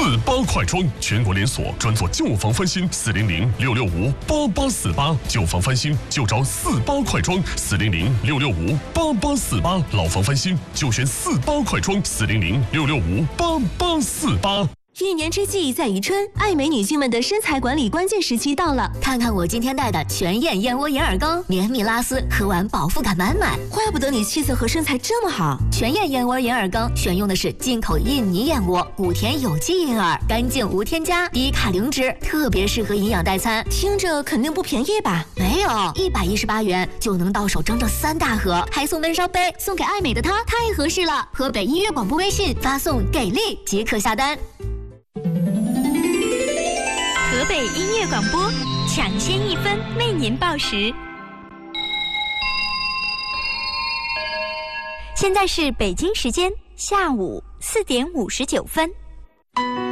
48快装，全国连锁，专做旧房翻新，400-665-8848，旧房翻新就找48快装，400-665-8848，老房翻新就选48快装，400-665-8848。 一年之计在于春，爱美女性们的身材管理关键时期到了。 看看我今天带的全燕燕窝银耳羹，绵密拉丝，喝完饱腹感满满。 怪不得你气色和身材这么好。 全燕燕窝银耳羹选用的是进口印尼燕窝，谷田有机银耳，干净无添加，低卡零脂，特别适合营养代餐。 听着肯定不便宜吧？ 没有，118元就能到手整整3大盒，还送温烧杯，送给爱美的她太合适了。河北音乐广播微信发送给力即可下单。 河北音乐广播，抢先1分为您报时。现在是北京时间下午4点59分。